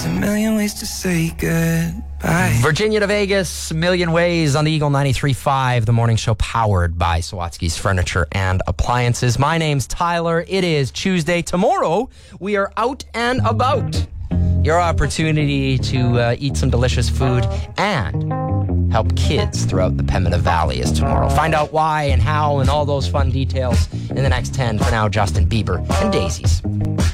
There's a million ways to say goodbye. Virginia to Vegas, Million Ways on the Eagle 93.5, the morning show powered by Sawatsky's Furniture and Appliances. My name's Tyler. It is Tuesday. Tomorrow, we are out and about. Your opportunity to eat some delicious food and help kids throughout the Pembina Valley is tomorrow. Find out why and how and all those fun details in the next 10. For now, Justin Bieber and Daisies.